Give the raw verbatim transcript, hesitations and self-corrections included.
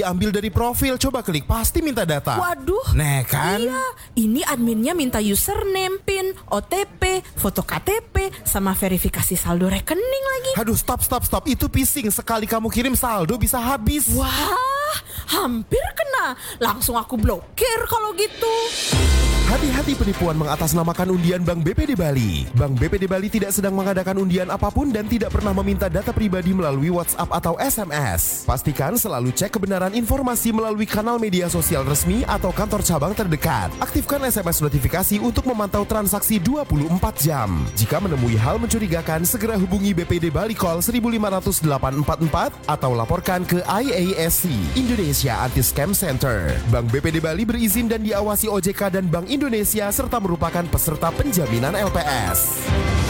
Ambil dari profil, coba klik, pasti minta data. Waduh. Nah kan? Iya, ini adminnya minta username, PIN, O T P, foto K T P, sama verifikasi saldo rekening lagi. Aduh, stop, stop, stop. Itu phishing. Sekali kamu kirim saldo bisa habis. Wah, hampir kena. Langsung aku blokir kalau gitu. Hati-hati penipuan mengatasnamakan undian Bank B P D Bali. Bank B P D Bali tidak sedang mengadakan undian apapun dan tidak pernah meminta data pribadi melalui WhatsApp atau S M S. Pastikan selalu cek kebenaran informasi melalui kanal media sosial resmi atau kantor cabang terdekat. Aktifkan S M S notifikasi untuk memantau transaksi dua puluh empat jam. Jika menemui hal mencurigakan, segera hubungi B P D Bali Call seribu lima ratus delapan empat empat atau laporkan ke I A S C, Indonesia Anti-Scam Center. Bank B P D Bali berizin dan diawasi O J K dan Bank Indonesia serta merupakan peserta penjaminan L P S.